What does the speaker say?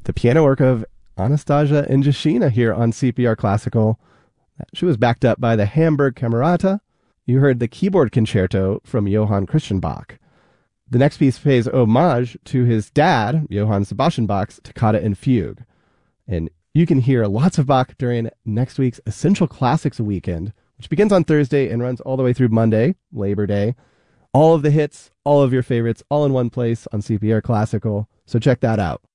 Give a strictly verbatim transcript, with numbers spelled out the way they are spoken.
the piano work of Anastasia Indjushina here on C P R Classical. She was backed up by the Hamburg Camerata. You heard the keyboard concerto from Johann Christian Bach. The next piece pays homage to his dad, Johann Sebastian Bach's Toccata and Fugue. And you can hear lots of Bach during next week's Essential Classics Weekend, which begins on Thursday and runs all the way through Monday, Labor Day. All of the hits, all of your favorites, all in one place on C P R Classical. So check that out.